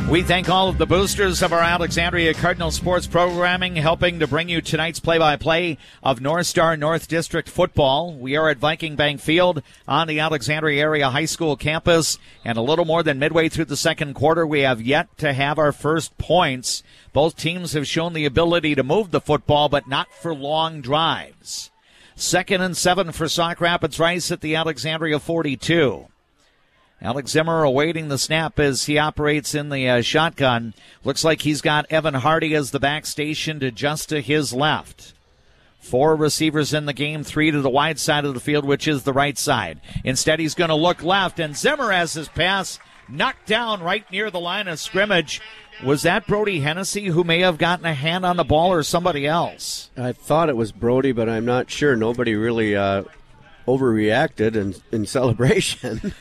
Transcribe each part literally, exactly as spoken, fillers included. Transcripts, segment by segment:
We thank all of the boosters of our Alexandria Cardinal sports programming, helping to bring you tonight's play-by-play of North Star North District football. We are at Viking Bank Field on the Alexandria Area High School campus, and a little more than midway through the second quarter, we have yet to have our first points. Both teams have shown the ability to move the football, but not for long drives. Second and seven for Sauk Rapids Rice at the Alexandria forty-two. Alex Zimmer awaiting the snap as he operates in the uh, shotgun. Looks like he's got Evan Hardy as the back stationed just to his left. Four receivers in the game, three to the wide side of the field, which is the right side. Instead, he's going to look left, and Zimmer has his pass knocked down right near the line of scrimmage. Was that Brody Hennessy who may have gotten a hand on the ball, or somebody else? I thought it was Brody, but I'm not sure. Nobody really uh, overreacted in, in celebration.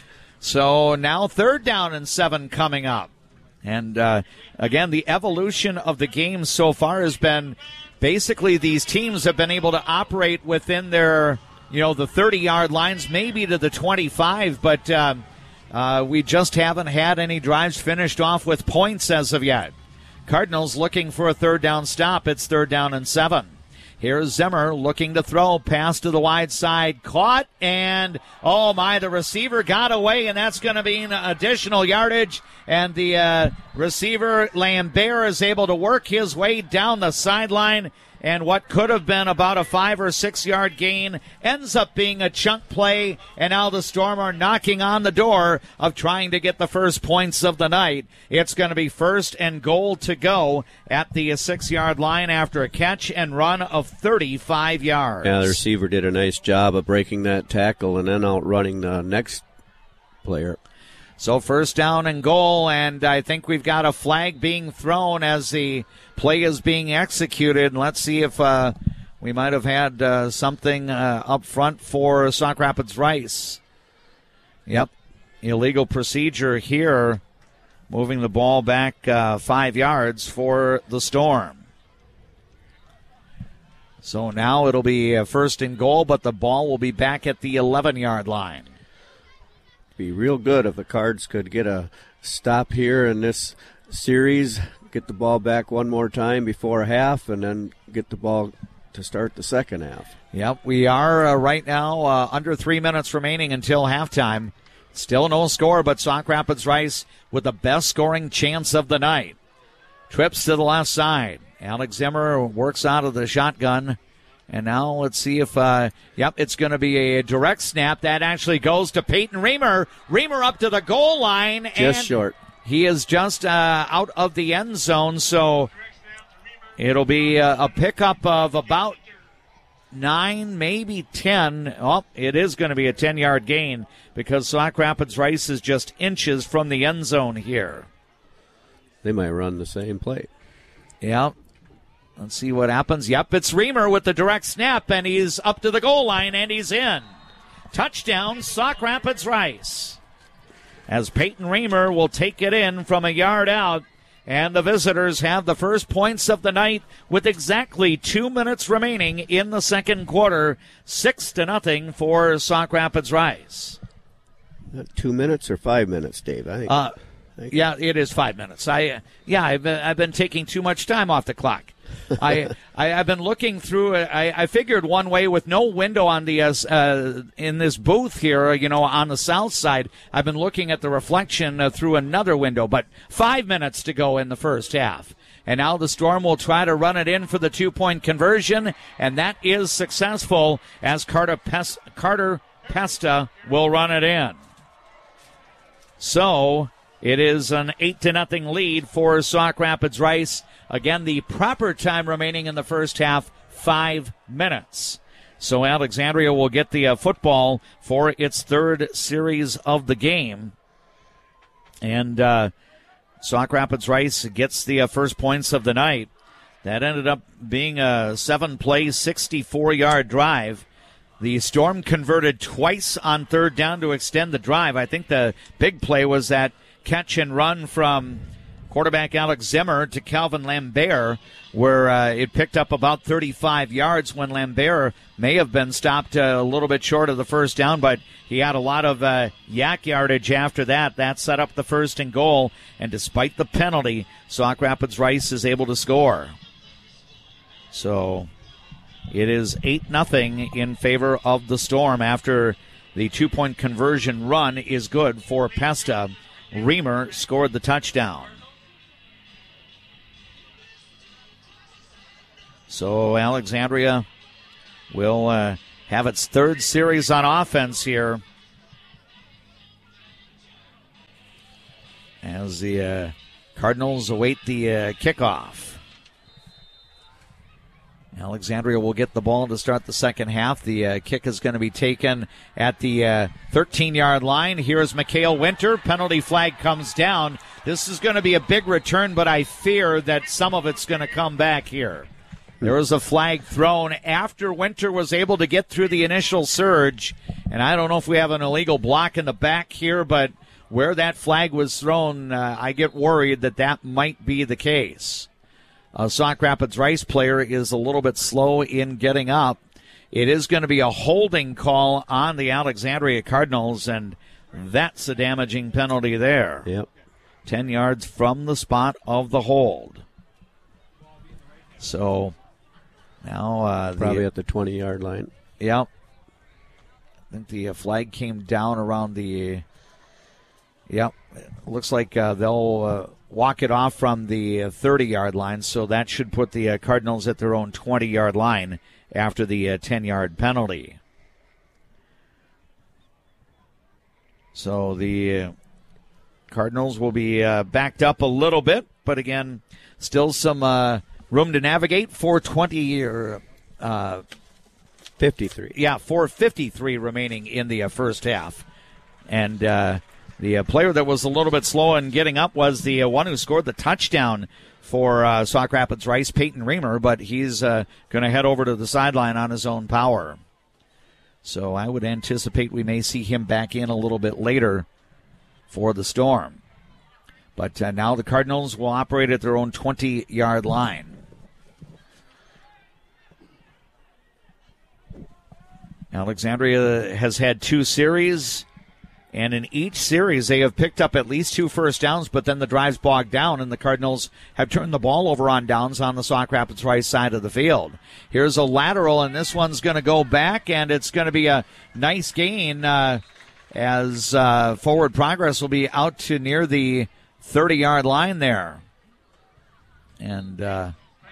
So now third down and seven coming up. And, uh, again, the evolution of the game so far has been basically these teams have been able to operate within their, you know, the thirty-yard lines, maybe to the twenty-five, but uh, uh, we just haven't had any drives finished off with points as of yet. Cardinals looking for a third down stop. It's third down and seven. Here's Zimmer looking to throw. Pass to the wide side. Caught. And, oh, my, the receiver got away, and that's going to be an additional yardage. And the uh, receiver, Lambert, is able to work his way down the sideline. And what could have been about a five or six yard gain ends up being a chunk play. And now the Storm are knocking on the door of trying to get the first points of the night. It's going to be first and goal to go at the six yard line after a catch and run of thirty-five yards. Yeah, the receiver did a nice job of breaking that tackle and then outrunning the next player. So first down and goal, and I think we've got a flag being thrown as the play is being executed. Let's see if uh, we might have had uh, something uh, up front for Sauk Rapids Rice. Yep, illegal procedure here, moving the ball back uh, five yards for the Storm. So now it'll be uh, first and goal, but the ball will be back at the eleven-yard line. Be real good if the Cards could get a stop here in this series, get the ball back one more time before half, and then get the ball to start the second half. Yep, we are uh, right now uh, under three minutes remaining until halftime. Still no score, but Sauk Rapids Rice with the best scoring chance of the night. Trips to the left side. Alex Zimmer works out of the shotgun. And now let's see if, uh, yep, it's going to be a direct snap. That actually goes to Peyton Reamer. Reamer up to the goal line. Just and short. He is just uh, out of the end zone, so it'll be a, a pickup of about nine, maybe ten. Oh, it is going to be a ten-yard gain because Sauk Rapids Rice is just inches from the end zone here. They might run the same play. Yep. Let's see what happens. Yep, it's Reamer with the direct snap, and he's up to the goal line, and he's in. Touchdown, Sauk Rapids Rice. As Peyton Reamer will take it in from a yard out, and the visitors have the first points of the night with exactly two minutes remaining in the second quarter. Six to nothing for Sauk Rapids Rice. Two minutes or five minutes, Dave? I think. Uh, yeah, it is five minutes. I uh, yeah, I've been, I've been taking too much time off the clock. I, I I've been looking through. I, I figured one way with no window on the uh, uh, in this booth here, you know, on the south side. I've been looking at the reflection uh, through another window. But five minutes to go in the first half, and now the Storm will try to run it in for the two-point conversion, and that is successful as Carter Pes- Carter Pesta will run it in. So it is an eight to nothing lead for Sauk Rapids Rice. Again, the proper time remaining in the first half, five minutes. So Alexandria will get the uh, football for its third series of the game. And uh, Sauk Rapids Rice gets the uh, first points of the night. That ended up being a seven-play, sixty-four-yard drive. The Storm converted twice on third down to extend the drive. I think the big play was that catch and run from quarterback Alex Zimmer to Calvin Lambert, where uh, it picked up about thirty-five yards when Lambert may have been stopped uh, a little bit short of the first down, but he had a lot of uh, yak yardage after that. That set up the first and goal, and despite the penalty, Sauk Rapids Rice is able to score. So it is eight nothing in favor of the Storm after the two-point conversion run is good for Pesta. Reamer scored the touchdown. So Alexandria will uh, have its third series on offense here as the uh, Cardinals await the uh, kickoff. Alexandria will get the ball to start the second half. The uh, kick is going to be taken at the uh, thirteen-yard line. Here's Mikhail Winter. Penalty flag comes down. This is going to be a big return, but I fear that some of it's going to come back here. There was a flag thrown after Winter was able to get through the initial surge. And I don't know if we have an illegal block in the back here, but where that flag was thrown, uh, I get worried that that might be the case. A Sauk Rapids Rice player is a little bit slow in getting up. It is going to be a holding call on the Alexandria Cardinals, and that's a damaging penalty there. Yep. Ten yards from the spot of the hold. So now uh, probably the, at the twenty-yard line. Yep. I think the uh, flag came down around the. Yep. It looks like uh, they'll uh, walk it off from the thirty-yard line, so that should put the uh, Cardinals at their own twenty-yard line after the uh, ten-yard penalty. So the uh, Cardinals will be uh, backed up a little bit, but again, still some uh, room to navigate. four twenty or uh, fifty-three. Yeah, four fifty-three remaining in the uh, first half, and. Uh, The uh, player that was a little bit slow in getting up was the uh, one who scored the touchdown for uh, Sauk Rapids Rice, Peyton Reamer, but he's uh, going to head over to the sideline on his own power. So I would anticipate we may see him back in a little bit later for the Storm. But uh, now the Cardinals will operate at their own twenty-yard line. Alexandria has had two series. And in each series, they have picked up at least two first downs, but then the drives bogged down, and the Cardinals have turned the ball over on downs on the Sauk Rapids Rice side of the field. Here's a lateral, and this one's going to go back, and it's going to be a nice gain uh, as uh, forward progress will be out to near the thirty-yard line there. And uh,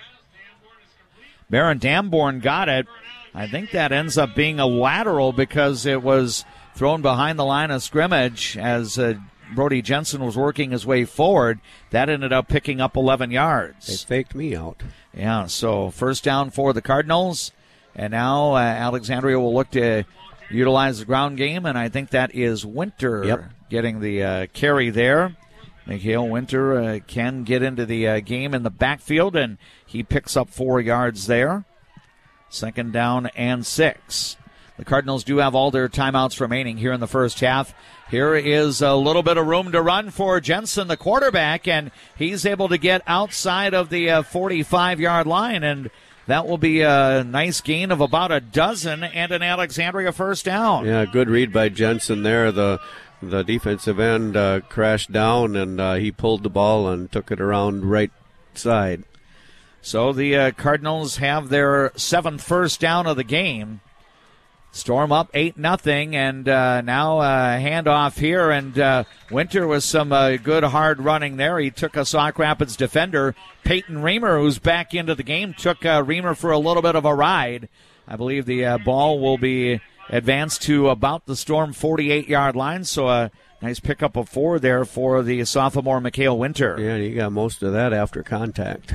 Baron Damborn got it. I think that ends up being a lateral because it was thrown behind the line of scrimmage as uh, Brody Jensen was working his way forward. That ended up picking up eleven yards. They faked me out. Yeah, so first down for the Cardinals. And now uh, Alexandria will look to utilize the ground game, and I think that is Winter yep. getting the uh, carry there. Mikhail Winter uh, can get into the uh, game in the backfield, and he picks up four yards there. Second down and six. The Cardinals do have all their timeouts remaining here in the first half. Here is a little bit of room to run for Jensen, the quarterback, and he's able to get outside of the uh, forty-five-yard line, and that will be a nice gain of about a dozen and an Alexandria first down. Yeah, good read by Jensen there. The the defensive end uh, crashed down, and uh, he pulled the ball and took it around right side. So the uh, Cardinals have their seventh first down of the game. Storm up eight nothing, and uh, now a uh, handoff here, and uh, Winter with some uh, good hard running there. He took a Sauk Rapids defender, Peyton Reamer, who's back into the game, took uh, Reamer for a little bit of a ride. I believe the uh, ball will be advanced to about the Storm forty-eight-yard line, so a nice pickup of four there for the sophomore Mikhail Winter. Yeah, he got most of that after contact.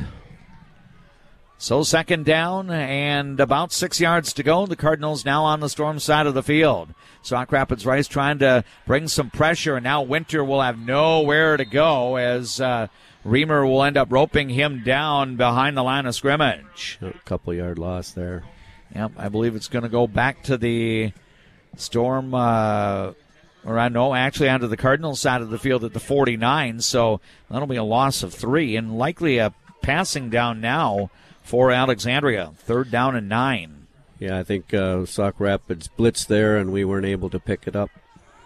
So second down and about six yards to go. The Cardinals now on the Storm side of the field. Sauk Rapids Rice trying to bring some pressure, and now Winter will have nowhere to go as uh, Reamer will end up roping him down behind the line of scrimmage. A couple yard loss there. Yep, I believe it's going to go back to the Storm uh, Or I know, actually onto the Cardinals side of the field at the forty-nine, so that'll be a loss of three, and likely a passing down now for Alexandria. Third down and nine. Yeah, I think uh, Sauk Rapids blitzed there, and we weren't able to pick it up.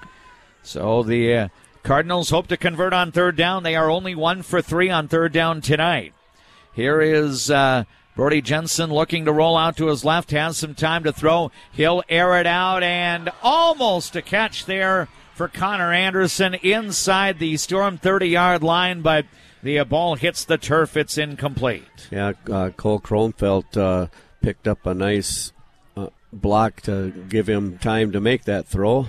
So the uh, Cardinals hope to convert on third down. They are only one for three on third down tonight. Here is uh, Brody Jensen looking to roll out to his left, has some time to throw. He'll air it out, and almost a catch there for Connor Anderson inside the Storm thirty-yard line, but the ball hits the turf. It's incomplete. Yeah, uh, Cole Kronfeld uh, picked up a nice uh, block to give him time to make that throw.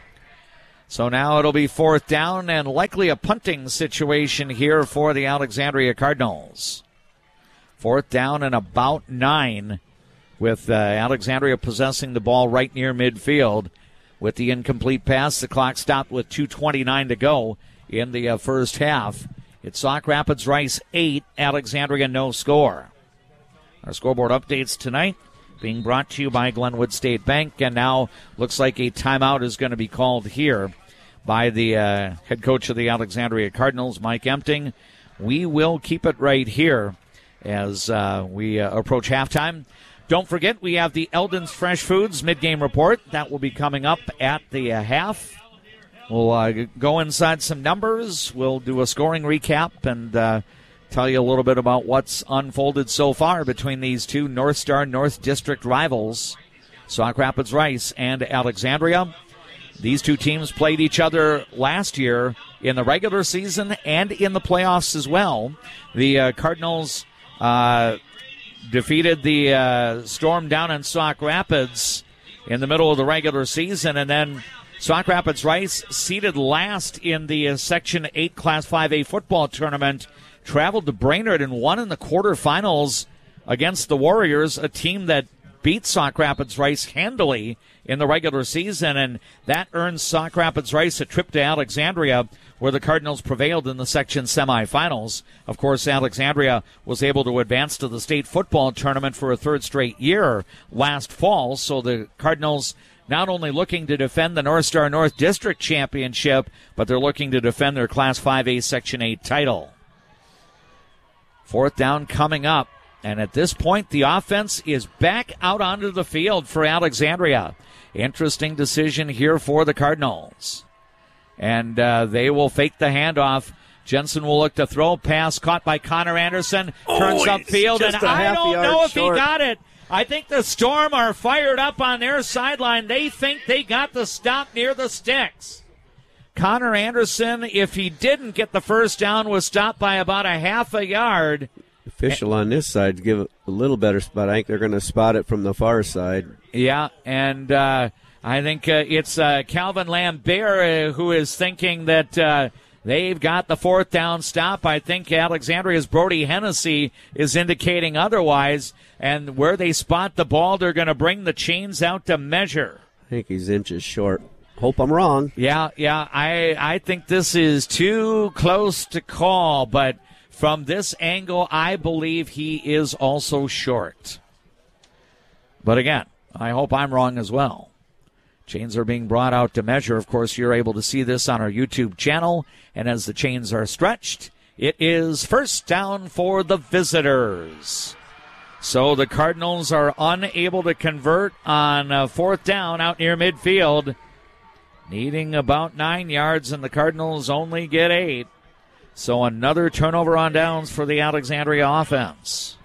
So now it'll be fourth down and likely a punting situation here for the Alexandria Cardinals. Fourth down and about nine with uh, Alexandria possessing the ball right near midfield. With the incomplete pass, the clock stopped with two twenty-nine to go in the uh, first half. It's Sauk Rapids Rice eight, Alexandria no score. Our scoreboard updates tonight being brought to you by Glenwood State Bank, and now looks like a timeout is going to be called here by the uh, head coach of the Alexandria Cardinals, Mike Empting. We will keep it right here as uh, we uh, approach halftime. Don't forget, we have the Eldon's Fresh Foods mid-game report. That will be coming up at the uh, half. We'll uh, go inside some numbers. We'll do a scoring recap and uh, tell you a little bit about what's unfolded so far between these two North Star North District rivals, Sauk Rapids Rice and Alexandria. These two teams played each other last year in the regular season and in the playoffs as well. The uh, Cardinals uh, defeated the uh, Storm down in Sauk Rapids in the middle of the regular season, and then Sauk Rapids Rice, seated last in the uh, Section eight Class five A football tournament, traveled to Brainerd and won in the quarterfinals against the Warriors, a team that beat Sauk Rapids Rice handily in the regular season, and that earned Sauk Rapids Rice a trip to Alexandria, where the Cardinals prevailed in the section semifinals. Of course, Alexandria was able to advance to the state football tournament for a third straight year last fall, so the Cardinals not only looking to defend the North Star North District Championship, but they're looking to defend their Class five A Section eight title. Fourth down coming up. And at this point, the offense is back out onto the field for Alexandria. Interesting decision here for the Cardinals. And uh, they will fake the handoff. Jensen will look to throw. Pass caught by Connor Anderson. Turns oh, upfield, and I don't know if short. he got it. I think the Storm are fired up on their sideline. They think they got the stop near the sticks. Connor Anderson, if he didn't get the first down, was stopped by about a half a yard. Official on this side give it a little better spot. I think they're going to spot it from the far side. Yeah, and uh, I think uh, it's uh, Calvin Lambert uh, who is thinking that uh, they've got the fourth down stop. I think Alexandria's Brody Hennessy is indicating otherwise. And where they spot the ball, they're going to bring the chains out to measure. I think he's inches short. Hope I'm wrong. Yeah, yeah, I, I think this is too close to call, but from this angle, I believe he is also short. But again, I hope I'm wrong as well. Chains are being brought out to measure. Of course, you're able to see this on our YouTube channel. And as the chains are stretched, it is first down for the visitors. So the Cardinals are unable to convert on uh, fourth down out near midfield. Needing about nine yards, and the Cardinals only get eight. So another turnover on downs for the Alexandria offense.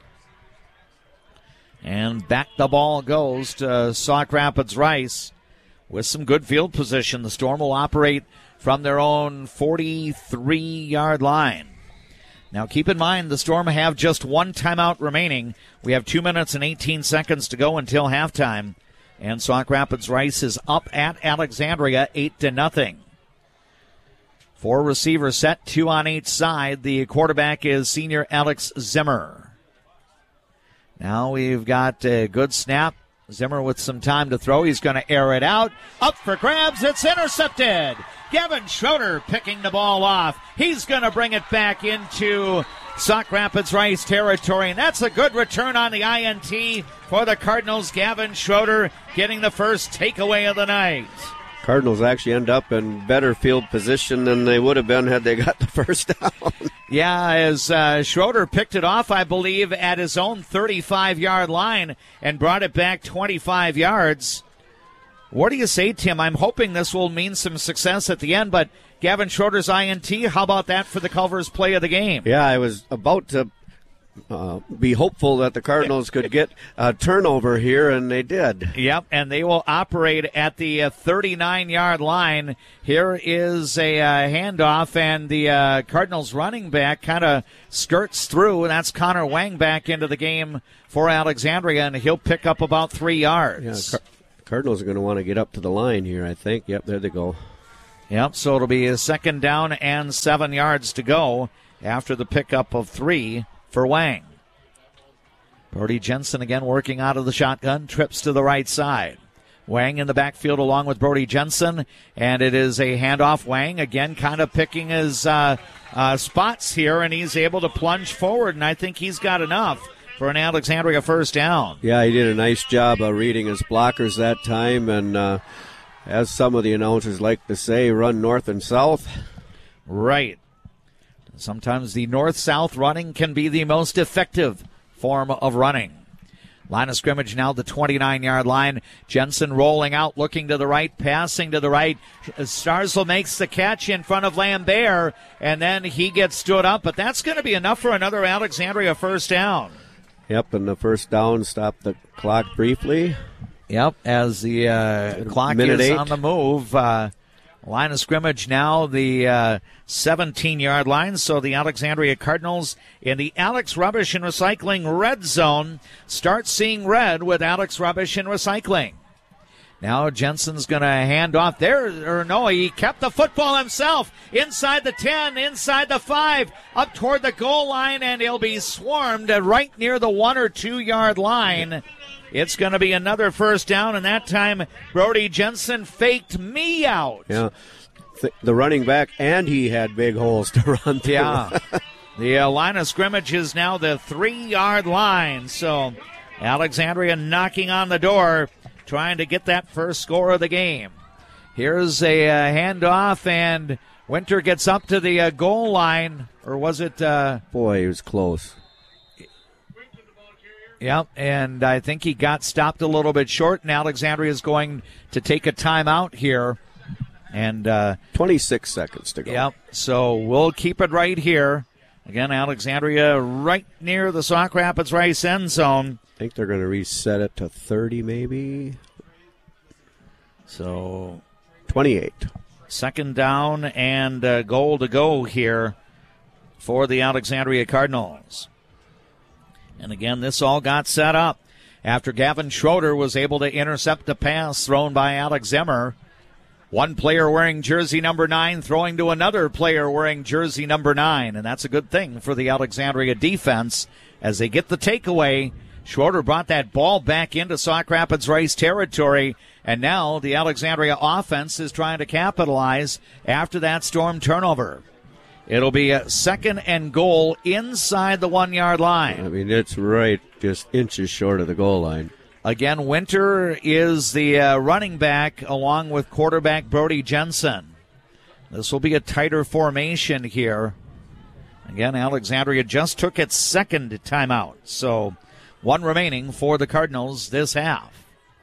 And back the ball goes to Sauk Rapids Rice with some good field position. The Storm will operate from their own forty-three-yard line. Now keep in mind the Storm have just one timeout remaining. We have two minutes and eighteen seconds to go until halftime. And Sauk Rapids Rice is up at Alexandria eight to nothing. Four receivers set, two on each side. The quarterback is senior Alex Zimmer. Now we've got a good snap. Zimmer with some time to throw. He's going to air it out. Up for grabs. It's intercepted. Gavin Schroeder picking the ball off. He's going to bring it back into Sauk Rapids Rice territory. And that's a good return on the I N T for the Cardinals. Gavin Schroeder getting the first takeaway of the night. Cardinals actually end up in better field position than they would have been had they got the first down. Yeah, as uh, Schroeder picked it off, I believe, at his own thirty-five-yard line and brought it back twenty-five yards. What do you say, Tim? I'm hoping this will mean some success at the end, but Gavin Schroeder's I N T, how about that for the Culver's play of the game? Yeah, I was about to uh, be hopeful that the Cardinals could get a turnover here, and they did. Yep, and they will operate at the uh, thirty-nine-yard line. Here is a uh, handoff, and the uh, Cardinals running back kind of skirts through, and that's Connor Wang back into the game for Alexandria, and he'll pick up about three yards. Yeah, Car- Cardinals are going to want to get up to the line here, I think. Yep, there they go. Yep, so it'll be a second down and seven yards to go after the pickup of three for Wang. Brody Jensen again working out of the shotgun, trips to the right side. Wang in the backfield along with Brody Jensen, and it is a handoff. Wang again kind of picking his uh, uh, spots here, and he's able to plunge forward, and I think he's got enough for an Alexandria first down. Yeah, he did a nice job of reading his blockers that time, and uh, as some of the announcers like to say, run north and south. Right. Sometimes the north-south running can be the most effective form of running. Line of scrimmage now, the twenty-nine-yard line. Jensen rolling out, looking to the right, passing to the right. Starzl makes the catch in front of Lambert, and then he gets stood up, but that's going to be enough for another Alexandria first down. Yep, and the first down stopped the clock briefly. Yep, as the uh, clock Minute is eight. on the move. Uh, line of scrimmage now, the uh, seventeen-yard line. So the Alexandria Cardinals in the Alex Rubbish and Recycling red zone start seeing red with Alex Rubbish and Recycling. Now Jensen's going to hand off there, or no, he kept the football himself. Inside the ten, inside the five, up toward the goal line, and he'll be swarmed right near the one or two yard line. It's going to be another first down, and that time Brody Jensen faked me out. Yeah, Th- the running back, and he had big holes to run through. Yeah, the uh, line of scrimmage is now the three-yard line, so Alexandria knocking on the door, trying to get that first score of the game. Here's a uh, handoff, and Winter gets up to the uh, goal line, or was it? Uh, Boy, he was close. Yep, and I think he got stopped a little bit short, and Alexandria is going to take a timeout here. And uh, twenty-six seconds to go. Yep, so we'll keep it right here. Again, Alexandria right near the Sauk Rapids Rice end zone. I think they're going to reset it to thirty maybe. So twenty-eight. Second down and uh, goal to go here for the Alexandria Cardinals. And again, this all got set up after Gavin Schroeder was able to intercept a pass thrown by Alex Zimmer. One player wearing jersey number nine throwing to another player wearing jersey number nine, and that's a good thing for the Alexandria defense as they get the takeaway. Schroeder brought that ball back into Sauk Rapids Rice territory, and now the Alexandria offense is trying to capitalize after that Storm turnover. It'll be a second and goal inside the one-yard line. I mean, it's right just inches short of the goal line. Again, Winter is the uh, running back along with quarterback Brody Jensen. This will be a tighter formation here. Again, Alexandria just took its second timeout, so one remaining for the Cardinals this half.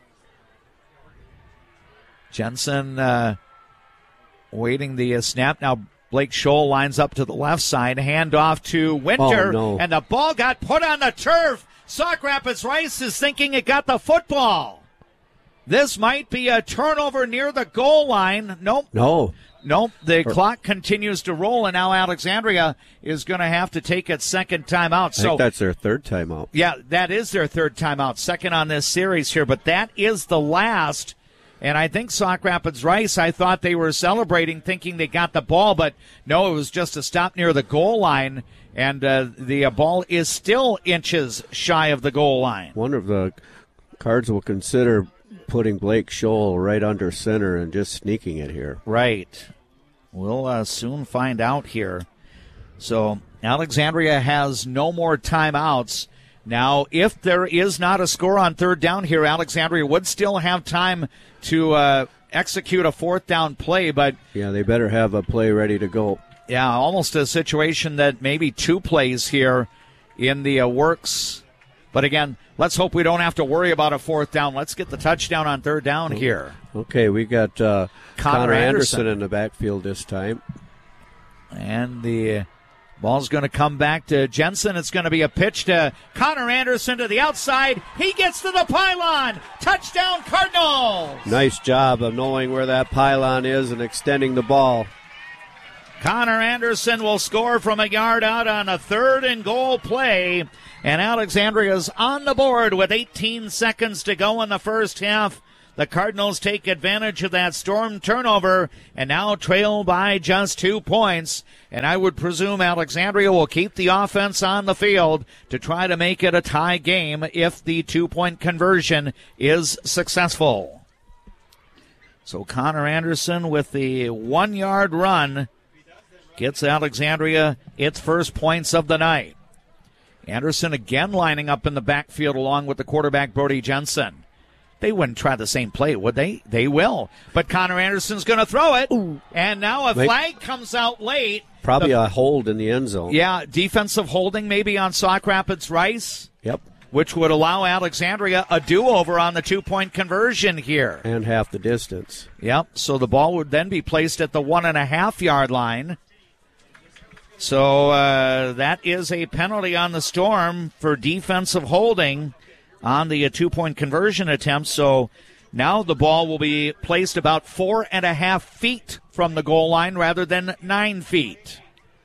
Jensen uh, waiting the uh, snap. Now Blake Scholl lines up to the left side, hand off to Winter, oh, no. and the ball got put on the turf. Sauk Rapids Rice is thinking it got the football. This might be a turnover near the goal line. Nope. No. Nope. The or, clock continues to roll, and now Alexandria is going to have to take its second timeout. I so, think that's their third timeout. Yeah, that is their third timeout, second on this series here, but that is the last. And I think Sauk Rapids Rice, I thought they were celebrating, thinking they got the ball, but no, it was just a stop near the goal line, and uh, the uh, ball is still inches shy of the goal line. Wonder if the Cards will consider putting Blake Scholl right under center and just sneaking it here. Right. We'll uh, soon find out here. So Alexandria has no more timeouts. Now, if there is not a score on third down here, Alexandria would still have time to uh, execute a fourth down play, but yeah, they better have a play ready to go. Yeah, almost a situation that maybe two plays here in the uh, works. But again, let's hope we don't have to worry about a fourth down. Let's get the touchdown on third down here. Okay, we got uh, Connor, Connor Anderson. Anderson in the backfield this time. And the ball's going to come back to Jensen. It's going to be a pitch to Connor Anderson to the outside. He gets to the pylon. Touchdown, Cardinals. Nice job of knowing where that pylon is and extending the ball. Connor Anderson will score from a yard out on a third and goal play. And Alexandria's on the board with eighteen seconds to go in the first half. The Cardinals take advantage of that Storm turnover and now trail by just two points. And I would presume Alexandria will keep the offense on the field to try to make it a tie game if the two-point conversion is successful. So Connor Anderson with the one-yard run gets Alexandria its first points of the night. Anderson again lining up in the backfield along with the quarterback Brody Jensen. They wouldn't try the same play, would they? They will. But Connor Anderson's going to throw it. Ooh. And now a flag comes out late. Probably the, a hold in the end zone. Yeah, defensive holding maybe on Sauk Rapids Rice. Yep. Which would allow Alexandria a do-over on the two-point conversion here. And half the distance. Yep, so the ball would then be placed at the one-and-a-half-yard line. So uh, that is a penalty on the Storm for defensive holding on the uh, two-point conversion attempt. So now the ball will be placed about four and a half feet from the goal line rather than nine feet.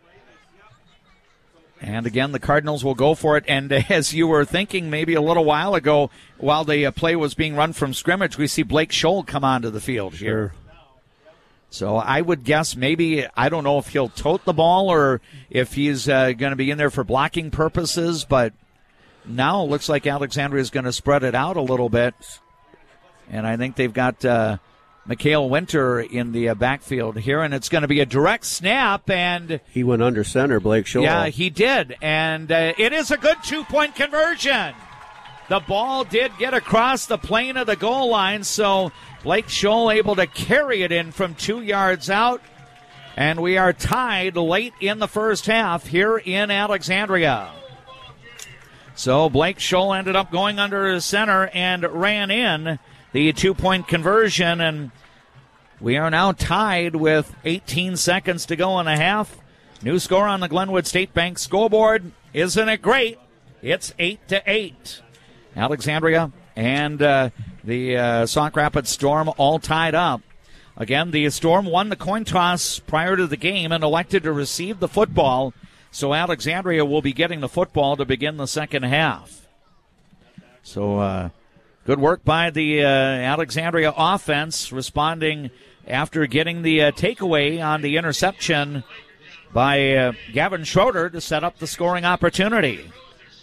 And again, the Cardinals will go for it. And as you were thinking maybe a little while ago, while the uh, play was being run from scrimmage, we see Blake Scholl come onto the field here. Sure. So I would guess maybe, I don't know if he'll tote the ball or if he's uh, going to be in there for blocking purposes, but now it looks like Alexandria is going to spread it out a little bit. And I think they've got uh, Mikhail Winter in the uh, backfield here, and it's going to be a direct snap. And he went under center, Blake Scholl. Yeah, he did. And uh, it is a good two-point conversion. The ball did get across the plane of the goal line, so Blake Scholl able to carry it in from two yards out. And we are tied late in the first half here in Alexandria. So Blake Scholl ended up going under center and ran in the two-point conversion. And we are now tied with eighteen seconds to go in the half. New score on the Glenwood State Bank scoreboard. Isn't it great? It's eight to eight. Alexandria and uh, the uh, Sauk Rapids Storm all tied up. Again, the Storm won the coin toss prior to the game and elected to receive the football. So Alexandria will be getting the football to begin the second half. So uh, good work by the uh, Alexandria offense, responding after getting the uh, takeaway on the interception by uh, Gavin Schroeder to set up the scoring opportunity.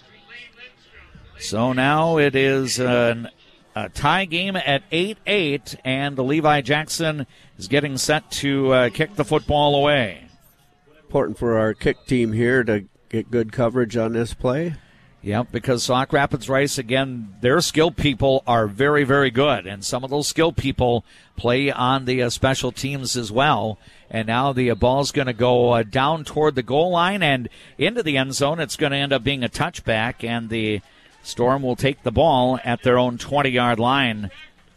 So now it is an, a tie game at eight eight, and the Levi Jackson is getting set to uh, kick the football away. Important for our kick team here to get good coverage on this play. Yep, because Sauk Rapids Rice, again, their skilled people are very, very good, and some of those skilled people play on the uh, special teams as well. And now the uh, ball's going to go uh, down toward the goal line and into the end zone. It's going to end up being a touchback, and the Storm will take the ball at their own twenty-yard line.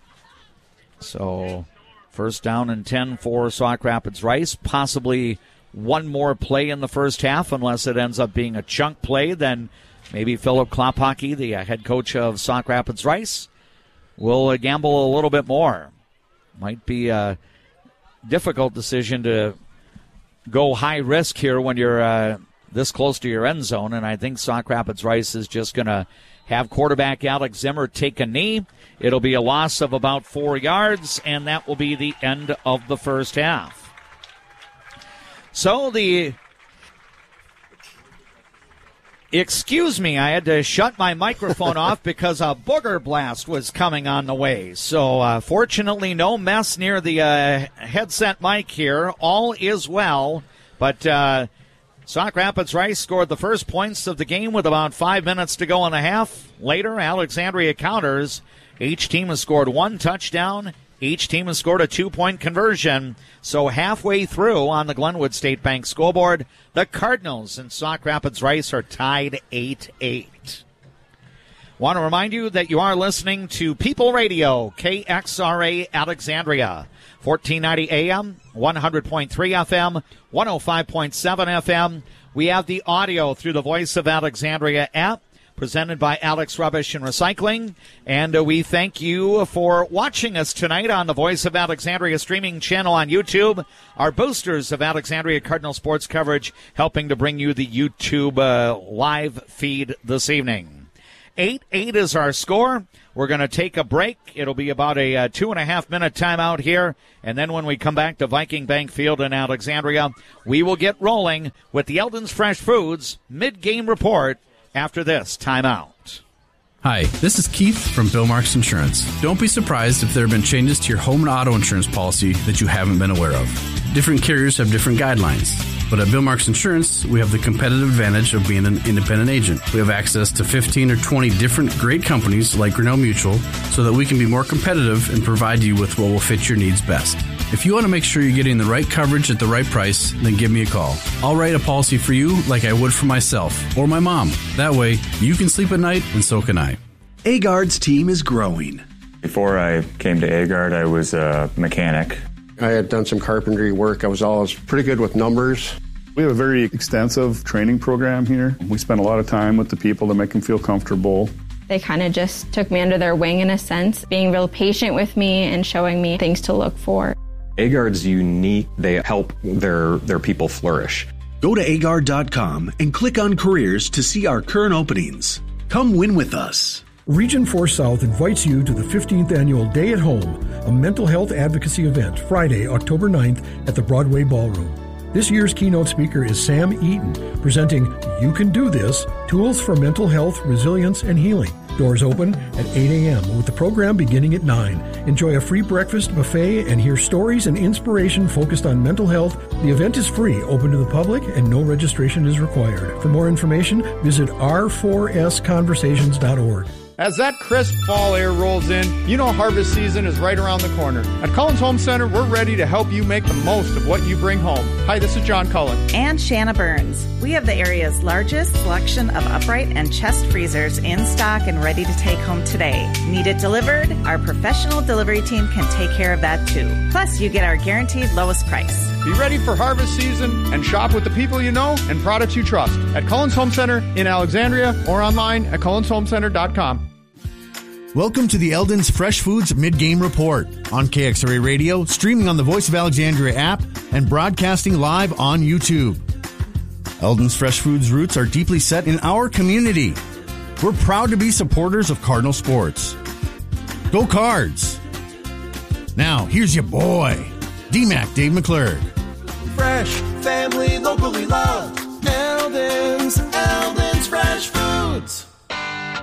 So first down and ten for Sauk Rapids Rice. Possibly one more play in the first half, unless it ends up being a chunk play. Then maybe Philip Klopacki, the uh, head coach of Sauk Rapids Rice, will uh, gamble a little bit more. Might be a difficult decision to go high risk here when you're uh, this close to your end zone, and I think Sauk Rapids Rice is just going to have quarterback Alex Zimmer take a knee. It'll be a loss of about four yards, and that will be the end of the first half. So the... Excuse me, I had to shut my microphone off because a booger blast was coming on the way. So uh, fortunately, no mess near the uh, headset mic here. All is well, but... Uh, Sauk Rapids Rice scored the first points of the game with about five minutes to go in the half. Later, Alexandria counters. Each team has scored one touchdown Each team has scored a two-point conversion. So halfway through on the Glenwood State Bank scoreboard, the Cardinals and Sauk Rapids Rice are tied eight eight. Want to remind you that you are listening to People Radio, K X R A Alexandria, fourteen ninety A M, one hundred point three F M, one oh five point seven F M. We have the audio through the Voice of Alexandria app, presented by Alex Rubbish and Recycling. And uh, we thank you for watching us tonight on the Voice of Alexandria streaming channel on YouTube. Our boosters of Alexandria Cardinal sports coverage helping to bring you the YouTube uh, live feed this evening. eight eight is our score. We're going to take a break. It'll be about a uh, two and a half minute timeout here. And then when we come back to Viking Bank Field in Alexandria, we will get rolling with the Eldon's Fresh Foods mid-game report after this timeout. Hi, this is Keith from Bill Marks Insurance. Don't be surprised if there have been changes to your home and auto insurance policy that you haven't been aware of. Different carriers have different guidelines. But at Bill Marks Insurance, we have the competitive advantage of being an independent agent. We have access to fifteen or twenty different great companies like Grinnell Mutual so that we can be more competitive and provide you with what will fit your needs best. If you want to make sure you're getting the right coverage at the right price, then give me a call. I'll write a policy for you like I would for myself or my mom. That way, you can sleep at night and so can I. Agard's team is growing. Before I came to Agard, I was a mechanic. I had done some carpentry work. I was always pretty good with numbers. We have a very extensive training program here. We spend a lot of time with the people to make them feel comfortable. They kind of just took me under their wing in a sense, being real patient with me and showing me things to look for. Agard's unique. They help their, their people flourish. Go to agard dot com and click on careers to see our current openings. Come win with us. Region four South invites you to the fifteenth Annual Day at Home, a mental health advocacy event, Friday, October ninth at the Broadway Ballroom. This year's keynote speaker is Sam Eaton, presenting You Can Do This, Tools for Mental Health, Resilience, and Healing. Doors open at eight a.m. with the program beginning at nine. Enjoy a free breakfast buffet and hear stories and inspiration focused on mental health. The event is free, open to the public, and no registration is required. For more information, visit r four s conversations dot org. As that crisp fall air rolls in, you know harvest season is right around the corner. At Cullen's Home Center, we're ready to help you make the most of what you bring home. Hi, this is John Cullen. And Shanna Burns. We have the area's largest selection of upright and chest freezers in stock and ready to take home today. Need it delivered? Our professional delivery team can take care of that too. Plus, you get our guaranteed lowest price. Be ready for harvest season and shop with the people you know and products you trust at Cullen's Home Center in Alexandria or online at cullens home center dot com. Welcome to the Eldon's Fresh Foods mid-game report on K X R A Radio, streaming on the Voice of Alexandria app, and broadcasting live on YouTube. Eldon's Fresh Foods roots are deeply set in our community. We're proud to be supporters of Cardinal sports. Go Cards! Now, here's your boy, D-Mac Dave McClurg. Fresh, family, locally loved.